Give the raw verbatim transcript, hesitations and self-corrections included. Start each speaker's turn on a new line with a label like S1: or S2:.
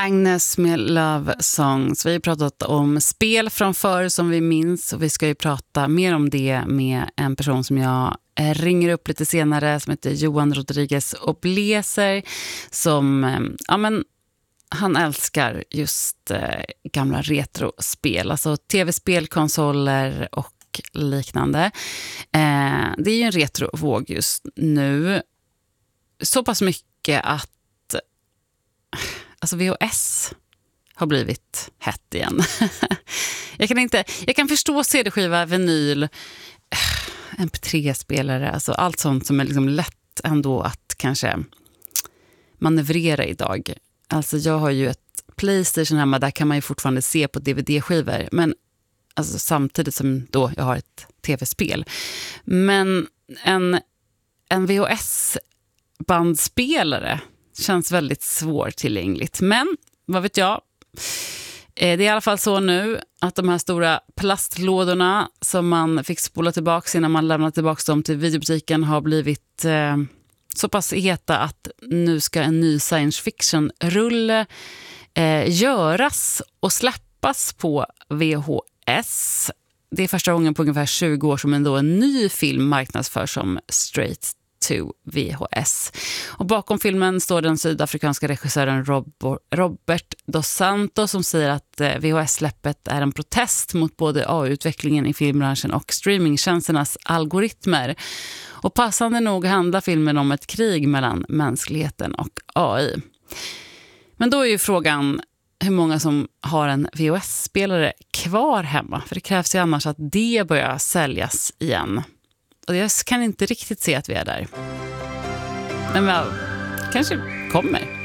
S1: Agnes med Love Songs. Vi har pratat om spel från förr som vi minns, och vi ska ju prata mer om det med en person som jag ringer upp lite senare som heter Johan Rodriguez och Bläser, som ja men han älskar just eh, gamla retrospel, alltså tv-spel, konsoler och liknande. Eh, det är ju en retrovåg just nu. Så pass mycket att alltså V H S har blivit hett igen. jag kan inte, jag kan förstå C D-skiva, vinyl, M P tre-spelare, alltså allt sånt som är liksom lätt ändå att kanske manövrera idag. Alltså jag har ju ett PlayStation hemma, där kan man ju fortfarande se på D V D-skivor, men alltså samtidigt som då jag har ett tv-spel. Men en, en V H S-bandspelare känns väldigt svårtillgängligt. Men vad vet jag? Det är i alla fall så nu att de här stora plastlådorna som man fick spola tillbaka innan man lämnade tillbaka dem till videobutiken har blivit eh, så pass heta att nu ska en ny science fiction-rulle eh, göras och släppas på V H S. Det är första gången på ungefär tjugo år som ändå en ny film marknadsförs som straight to V H S. Och bakom filmen står den sydafrikanska regissören Rob- Robert Dos Santos, som säger att V H S-släppet är en protest mot både A I-utvecklingen i filmbranschen och streamingtjänsternas algoritmer. Och passande nog handlar filmen om ett krig mellan mänskligheten och A I. Men då är ju frågan hur många som har en V H S-spelare kvar hemma. För det krävs ju annars att det börjar säljas igen. Och jag kan inte riktigt se att vi är där. Men jag kanske kommer.